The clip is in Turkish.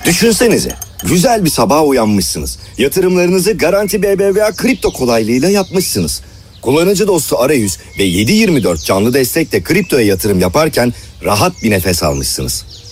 Düşünsenize, güzel bir sabaha uyanmışsınız. Yatırımlarınızı Garanti BBVA kripto kolaylığıyla yapmışsınız. Kullanıcı dostu arayüz ve 7/24 canlı destekle kriptoya yatırım yaparken rahat bir nefes almışsınız.